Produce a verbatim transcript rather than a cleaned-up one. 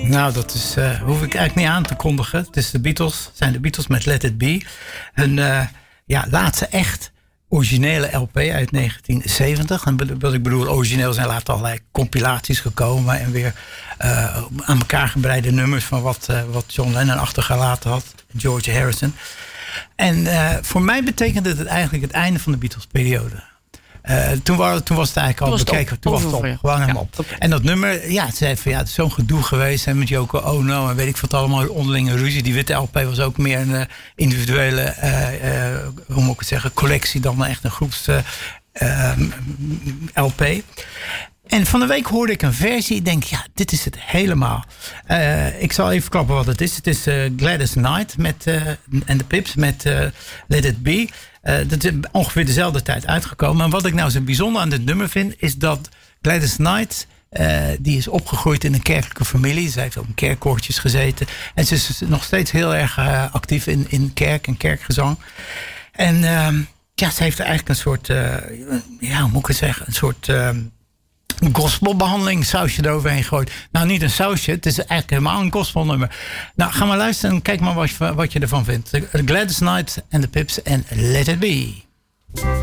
Nou, dat is, uh, hoef ik eigenlijk niet aan te kondigen. Het is de Beatles, zijn de Beatles met Let It Be. Hun uh, ja, laatste echt originele L P uit negentien zeventig. En wat ik bedoel, origineel zijn later allerlei compilaties gekomen. En weer uh, aan elkaar gebreide nummers van wat, uh, wat John Lennon achtergelaten had. George Harrison. En uh, voor mij betekende het eigenlijk het einde van de Beatles-periode. Uh, toen, was, toen was het eigenlijk al bekeken. Toen was het op. Gewoon helemaal op. En dat nummer, ja, het zei van ja, het is zo'n gedoe geweest. En met Yoko Ono en weet ik wat allemaal, onderlinge ruzie. Die witte L P was ook meer een uh, individuele, uh, uh, hoe moet ik het zeggen, collectie dan echt een groeps uh, uh, L P. En van de week hoorde ik een versie. Ik denk, ja, dit is het helemaal. Uh, ik zal even klappen wat het is. Het is uh, Gladys Knight met, uh, en de Pips met uh, Let It Be. Uh, dat is ongeveer dezelfde tijd uitgekomen. En wat ik nou zo bijzonder aan dit nummer vind, is dat Gladys Knight, uh, die is opgegroeid in een kerkelijke familie. Zij heeft op kerkkoortjes gezeten. En ze is nog steeds heel erg uh, actief in, in kerk en kerkgezang. En uh, ja, ze heeft eigenlijk een soort, uh, ja, hoe moet ik het zeggen, een soort Uh, gospelbehandeling sausje eroverheen gooit. Nou, niet een sausje, het is eigenlijk helemaal een gospelnummer. Nou, ga maar luisteren en kijk maar wat je, wat je ervan vindt. Gladys Knight en de Pips en Let It Be.